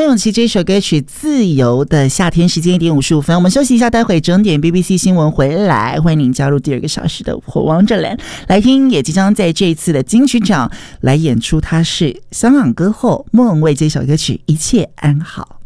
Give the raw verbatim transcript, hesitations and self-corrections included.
咏琪这首歌曲《自由的夏天》，时间一点五十五分，我们休息一下，待会整点 B B C 新闻回来，欢迎您加入第二个小时的火王者栏，来听也即将在这一次的金曲奖来演出，他是香港歌后莫文蔚这首歌曲《一切安好》。